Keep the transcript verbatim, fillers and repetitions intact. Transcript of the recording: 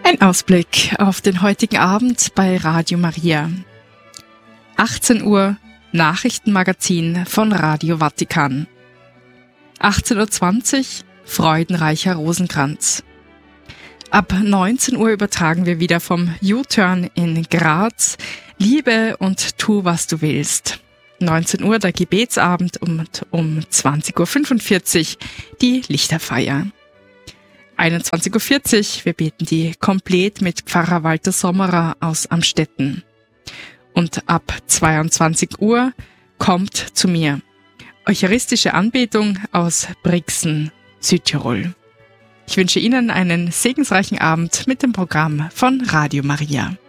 Ein Ausblick auf den heutigen Abend bei Radio Maria. achtzehn Uhr Nachrichtenmagazin von Radio Vatikan. achtzehn Uhr zwanzig Freudenreicher Rosenkranz. Ab neunzehn Uhr übertragen wir wieder vom U-Turn in Graz. Liebe und tu, was du willst. neunzehn Uhr der Gebetsabend und um zwanzig Uhr fünfundvierzig die Lichterfeier. einundzwanzig Uhr vierzig, wir beten die komplett mit Pfarrer Walter Sommerer aus Amstetten. Und ab zweiundzwanzig Uhr kommt zu mir. Eucharistische Anbetung aus Brixen, Südtirol. Ich wünsche Ihnen einen segensreichen Abend mit dem Programm von Radio Maria.